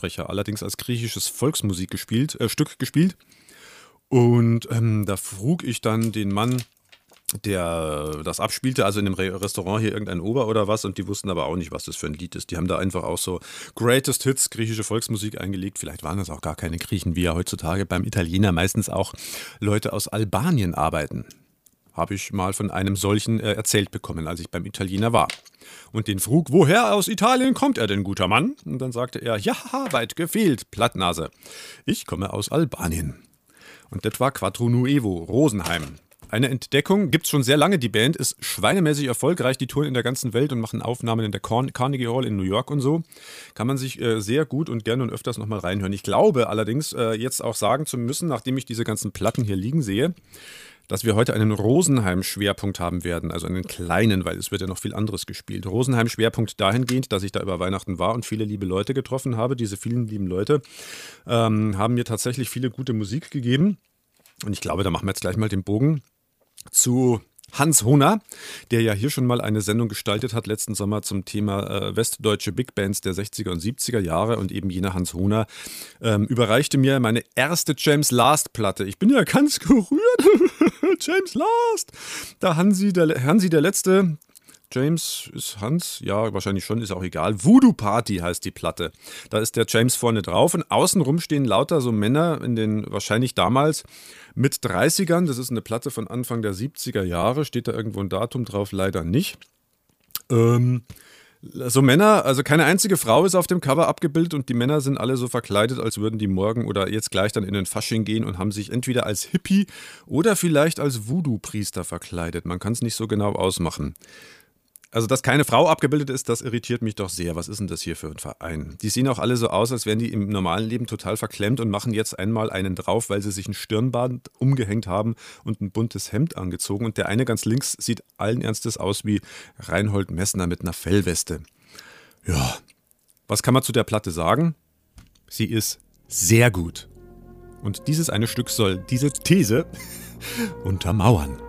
Synchronsprecher, allerdings als griechisches Stück gespielt. Und da frug ich dann den Mann, der das abspielte, also in dem Restaurant hier irgendein Ober oder was, und die wussten aber auch nicht, was das für ein Lied ist. Die haben da einfach auch so Greatest Hits, griechische Volksmusik eingelegt. Vielleicht waren das auch gar keine Griechen, wie ja heutzutage beim Italiener meistens auch Leute aus Albanien arbeiten. Habe ich mal von einem solchen erzählt bekommen, als ich beim Italiener war. Und den frug, woher aus Italien kommt er denn, guter Mann? Und dann sagte er, ja, weit gefehlt, Plattnase. Ich komme aus Albanien. Und das war Quattro Nuevo, Rosenheim. Eine Entdeckung, gibt's schon sehr lange. Die Band ist schweinemäßig erfolgreich. Die touren in der ganzen Welt und machen Aufnahmen in der Carnegie Hall in New York und so. Kann man sich sehr gut und gerne und öfters nochmal reinhören. Ich glaube allerdings, jetzt auch sagen zu müssen, nachdem ich diese ganzen Platten hier liegen sehe, dass wir heute einen Rosenheim-Schwerpunkt haben werden, also einen kleinen, weil es wird ja noch viel anderes gespielt. Rosenheim-Schwerpunkt dahingehend, dass ich da über Weihnachten war und viele liebe Leute getroffen habe. Diese vielen lieben Leute haben mir tatsächlich viele gute Musik gegeben. Und ich glaube, da machen wir jetzt gleich mal den Bogen zu Hans Hohner, der ja hier schon mal eine Sendung gestaltet hat, letzten Sommer zum Thema westdeutsche Big Bands der 60er und 70er Jahre. Und eben jener Hans Hohner überreichte mir meine erste James Last-Platte. Ich bin ja ganz gerührt. James Last! Da Hansi, der Letzte. James ist Hans, ja, wahrscheinlich schon, ist auch egal. Voodoo Party heißt die Platte. Da ist der James vorne drauf und außenrum stehen lauter so Männer in den, wahrscheinlich damals, mit 30ern. Das ist eine Platte von Anfang der 70er Jahre. Steht da irgendwo ein Datum drauf? Leider nicht. So Männer, also keine einzige Frau ist auf dem Cover abgebildet und die Männer sind alle so verkleidet, als würden die morgen oder jetzt gleich dann in den Fasching gehen und haben sich entweder als Hippie oder vielleicht als Voodoo-Priester verkleidet. Man kann es nicht so genau ausmachen. Also, dass keine Frau abgebildet ist, das irritiert mich doch sehr. Was ist denn das hier für ein Verein? Die sehen auch alle so aus, als wären die im normalen Leben total verklemmt und machen jetzt einmal einen drauf, weil sie sich ein Stirnband umgehängt haben und ein buntes Hemd angezogen. Und der eine ganz links sieht allen Ernstes aus wie Reinhold Messner mit einer Fellweste. Ja, was kann man zu der Platte sagen? Sie ist sehr gut. Und dieses eine Stück soll diese These untermauern.